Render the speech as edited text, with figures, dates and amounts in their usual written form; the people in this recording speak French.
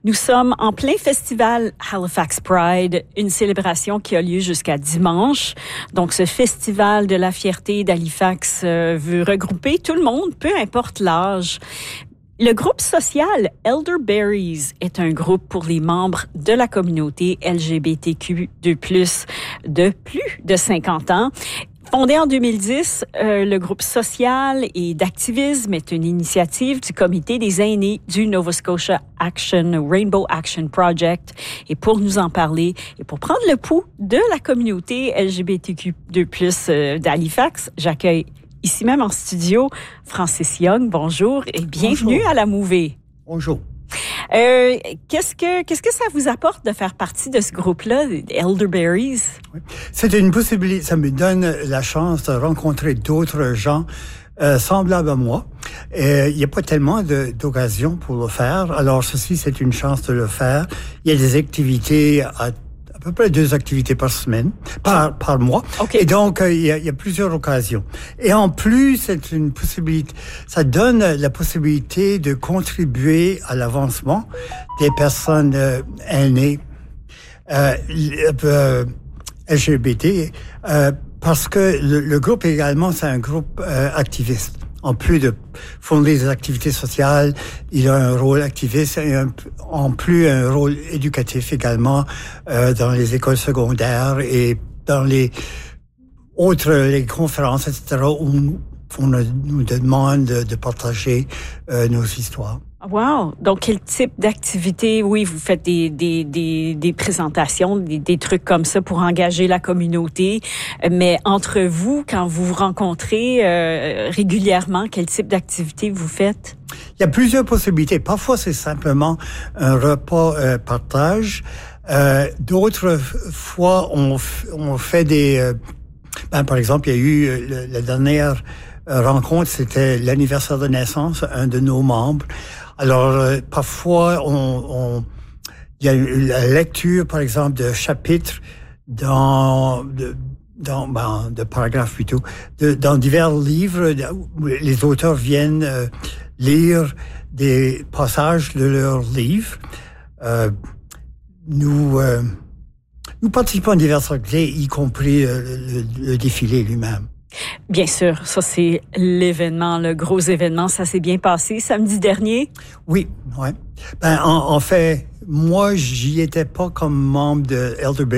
Nous sommes en plein festival Halifax Pride, une célébration qui a lieu jusqu'à dimanche. Donc, ce festival de la fierté d'Halifax veut regrouper tout le monde, peu importe l'âge. Le groupe social Elderberries est un groupe pour les membres de la communauté LGBTQ2+, de plus de 50 ans. Fondé en 2010, le groupe social et d'activisme est une initiative du comité des aînés du Nova Scotia Rainbow Action Project. Et pour nous en parler et pour prendre le pouls de la communauté LGBTQ2+, d'Halifax, j'accueille ici même en studio Francis Young. Bonjour et bienvenue à la Mouvée. Bonjour. Qu'est-ce que ça vous apporte de faire partie de ce groupe-là, Elderberries? Oui. C'est une possibilité, ça me donne la chance de rencontrer d'autres gens semblables à moi. Il n'y a pas tellement d'occasions pour le faire, alors ceci, c'est une chance de le faire. Il y a des activités à peu près 2 activités par semaine, par mois. Okay. Et donc, il y a plusieurs occasions. Et en plus, c'est une possibilité, ça donne la possibilité de contribuer à l'avancement des personnes aînées LGBT, parce que le groupe également, c'est un groupe activiste. En plus de fonder des activités sociales, il a un rôle activiste et en plus un rôle éducatif également dans les écoles secondaires et dans les conférences, etc., où on nous demande de partager nos histoires. Wow! Donc, quel type d'activité? Oui, vous faites des présentations, des trucs comme ça pour engager la communauté. Mais entre vous, quand vous vous rencontrez régulièrement, quel type d'activité vous faites? Il y a plusieurs possibilités. Parfois, c'est simplement un repas partage. D'autres fois, on fait des... par exemple, il y a eu la dernière rencontre, c'était l'anniversaire de naissance, un de nos membres. Alors, parfois, il y a la lecture, par exemple, de chapitres de paragraphes plutôt, dans divers livres où les auteurs viennent lire des passages de leurs livres. Nous participons à diverses activités, y compris le défilé lui-même. Bien sûr, ça c'est l'événement, le gros événement. Ça s'est bien passé samedi dernier? Oui, ouais. En fait, moi, j'y étais pas comme membre de Elderberries.